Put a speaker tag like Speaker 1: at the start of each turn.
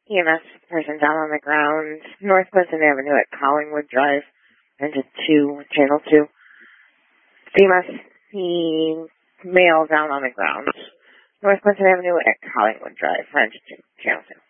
Speaker 1: EMS person down on the ground, North Pleasant Avenue at Collingwood Drive, engine 2, channel 2. EMS, the male down on the ground, North Pleasant Avenue at Collingwood Drive, engine 2, channel 2.